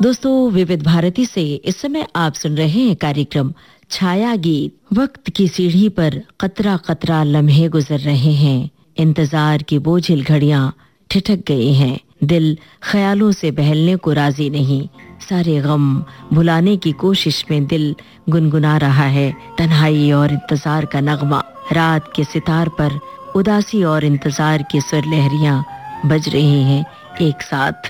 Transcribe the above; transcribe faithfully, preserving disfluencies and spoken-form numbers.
दोस्तों, विविध भारती से इस समय आप सुन रहे हैं कार्यक्रम छाया गीत। वक्त की सीढ़ी पर कतरा कतरा लम्हे गुजर रहे हैं, इंतजार की बोझिल घड़ियां ठिठक गई हैं, दिल ख्यालों से बहलने को राजी नहीं, सारे गम भुलाने की कोशिश में दिल गुनगुना रहा है तन्हाई और इंतजार का नगमा। रात के सितार पर उदासी और इंतजार की स्वर लहरियां बज रही हैं एक साथ।